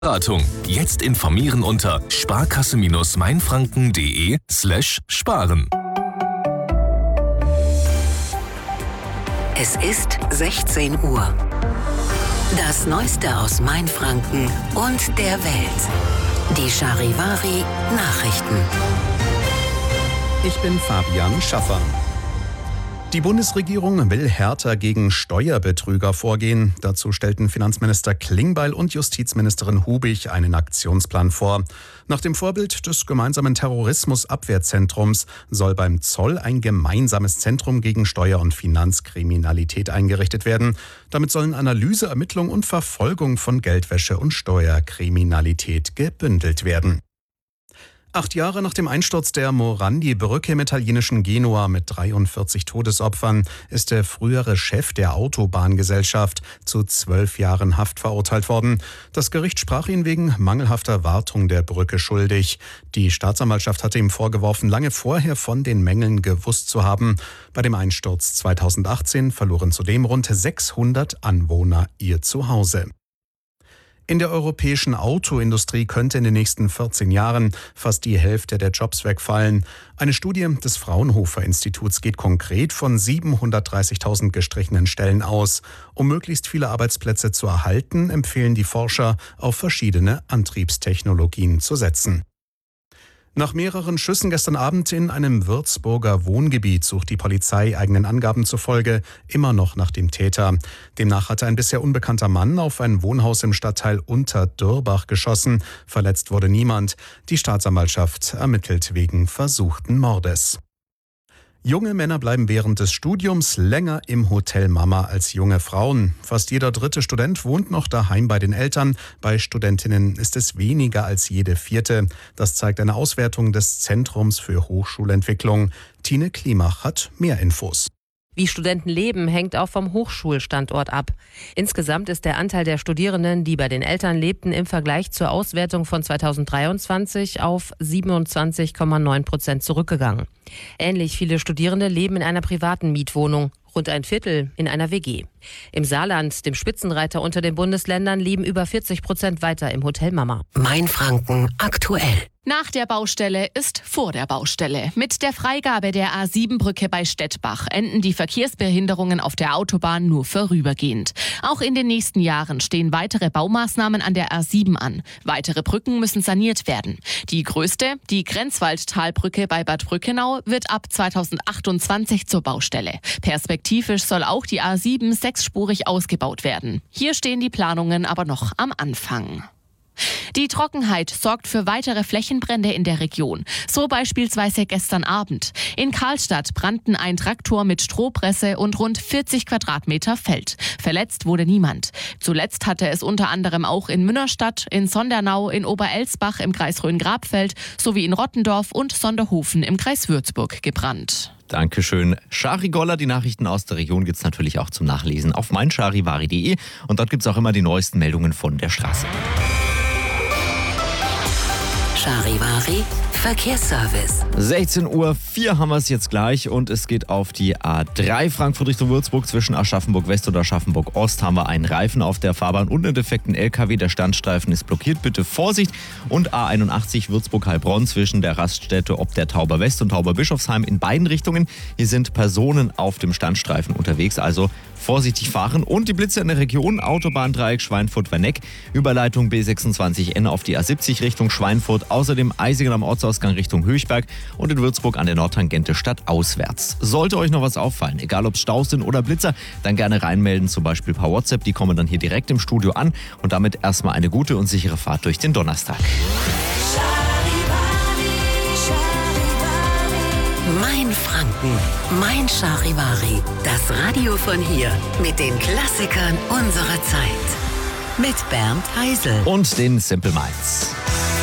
Beratung. Jetzt informieren unter sparkasse-mainfranken.de/sparen. Es ist 16 Uhr. Das Neueste aus Mainfranken und der Welt. Die Charivari Nachrichten. Ich bin Fabian Schaffer. Die Bundesregierung will härter gegen Steuerbetrüger vorgehen. Dazu stellten Finanzminister Klingbeil und Justizministerin Hubig einen Aktionsplan vor. Nach dem Vorbild des gemeinsamen Terrorismusabwehrzentrums soll beim Zoll ein gemeinsames Zentrum gegen Steuer- und Finanzkriminalität eingerichtet werden. Damit sollen Analyse, Ermittlung und Verfolgung von Geldwäsche und Steuerkriminalität gebündelt werden. 8 Jahre nach dem Einsturz der Morandi-Brücke im italienischen Genua mit 43 Todesopfern ist der frühere Chef der Autobahngesellschaft zu 12 Jahren Haft verurteilt worden. Das Gericht sprach ihn wegen mangelhafter Wartung der Brücke schuldig. Die Staatsanwaltschaft hatte ihm vorgeworfen, lange vorher von den Mängeln gewusst zu haben. Bei dem Einsturz 2018 verloren zudem rund 600 Anwohner ihr Zuhause. In der europäischen Autoindustrie könnte in den nächsten 14 Jahren fast die Hälfte der Jobs wegfallen. Eine Studie des Fraunhofer-Instituts geht konkret von 730.000 gestrichenen Stellen aus. Um möglichst viele Arbeitsplätze zu erhalten, empfehlen die Forscher, auf verschiedene Antriebstechnologien zu setzen. Nach mehreren Schüssen gestern Abend in einem Würzburger Wohngebiet sucht die Polizei eigenen Angaben zufolge immer noch nach dem Täter. Demnach hatte ein bisher unbekannter Mann auf ein Wohnhaus im Stadtteil Unterdürbach geschossen. Verletzt wurde niemand. Die Staatsanwaltschaft ermittelt wegen versuchten Mordes. Junge Männer bleiben während des Studiums länger im Hotel Mama als junge Frauen. Fast jeder dritte Student wohnt noch daheim bei den Eltern. Bei Studentinnen ist es weniger als jede vierte. Das zeigt eine Auswertung des Zentrums für Hochschulentwicklung. Tine Klimach hat mehr Infos. Wie Studenten leben, hängt auch vom Hochschulstandort ab. Insgesamt ist der Anteil der Studierenden, die bei den Eltern lebten, im Vergleich zur Auswertung von 2023 auf 27,9% zurückgegangen. Ähnlich viele Studierende leben in einer privaten Mietwohnung. Rund ein Viertel in einer WG. Im Saarland, dem Spitzenreiter unter den Bundesländern, leben über 40% weiter im Hotel Mama. Mainfranken aktuell. Nach der Baustelle ist vor der Baustelle. Mit der Freigabe der A7-Brücke bei Stettbach enden die Verkehrsbehinderungen auf der Autobahn nur vorübergehend. Auch in den nächsten Jahren stehen weitere Baumaßnahmen an der A7 an. Weitere Brücken müssen saniert werden. Die größte, die Grenzwaldtalbrücke bei Bad Brückenau, wird ab 2028 zur Baustelle. Perspektivisch soll auch die A7 sechsspurig ausgebaut werden. Hier stehen die Planungen aber noch am Anfang. Die Trockenheit sorgt für weitere Flächenbrände in der Region. So beispielsweise gestern Abend. In Karlstadt brannten ein Traktor mit Strohpresse und rund 40 Quadratmeter Feld. Verletzt wurde niemand. Zuletzt hatte es unter anderem auch in Münnerstadt, in Sondernau, in Oberelsbach im Kreis Rhön-Grabfeld sowie in Rottendorf und Sonderhofen im Kreis Würzburg gebrannt. Dankeschön, Shari Goller. Die Nachrichten aus der Region gibt es natürlich auch zum Nachlesen auf meincharivari.de. Und dort gibt es auch immer die neuesten Meldungen von der Straße. Charivari Verkehrsservice. 16:04 Uhr haben wir es jetzt gleich und es geht auf die A3 Frankfurt Richtung Würzburg. Zwischen Aschaffenburg West und Aschaffenburg Ost haben wir einen Reifen auf der Fahrbahn und einen defekten LKW. Der Standstreifen ist blockiert, bitte Vorsicht. Und A81 Würzburg-Heilbronn zwischen der Raststätte ob der Tauber West und Tauber Bischofsheim in beiden Richtungen. Hier sind Personen auf dem Standstreifen unterwegs, also vorsichtig fahren. Und die Blitze in der Region, Autobahndreieck Schweinfurt-Werneck, Überleitung B26N auf die A70 Richtung Schweinfurt, außerdem Eisingen am Ortsausgang Richtung Höchberg und in Würzburg an der Nordtangente stadtauswärts. Sollte euch noch was auffallen, egal ob Staus sind oder Blitzer, dann gerne reinmelden, zum Beispiel per WhatsApp, die kommen dann hier direkt im Studio an und damit erstmal eine gute und sichere Fahrt durch den Donnerstag. Mainfranken, mein Charivari. Das Radio von hier mit den Klassikern unserer Zeit. Mit Bernd Heisel Und den Simple Minds.